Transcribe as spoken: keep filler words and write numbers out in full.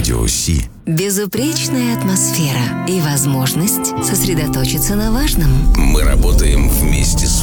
Радио Си. Безупречная атмосфера и возможность сосредоточиться на важном. Мы работаем вместе с